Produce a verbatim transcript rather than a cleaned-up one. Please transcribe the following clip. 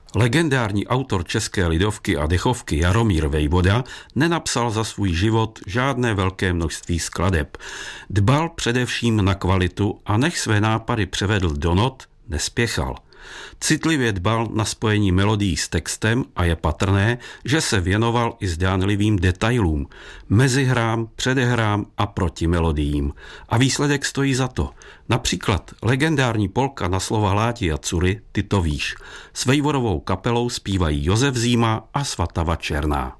Legendární autor české lidovky a dechovky Jaromír Vejvoda nenapsal za svůj život žádné velké množství skladeb. Dbal především na kvalitu a než své nápady převedl do not, nespěchal. Citlivě dbal na spojení melodií s textem a je patrné, že se věnoval i zdánlivým detailům, mezihrám, předehrám a proti melodiím. A výsledek stojí za to. Například legendární polka na slova Láti a Cury Ty to víš. S Vejvodovou kapelou zpívají Josef Zíma a Svatava Černá.